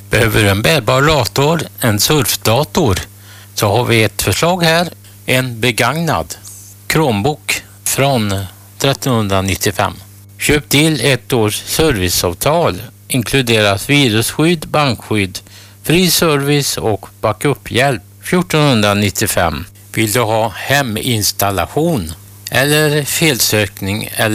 Behöver du en bärbar dator, en surfdator, så har vi ett förslag här. En begagnad Chromebook från 1395. Köp till ett års serviceavtal. Inkluderas virusskydd, bankskydd, fri service och backup-hjälp. 1495. Vill du ha heminstallation eller felsökning eller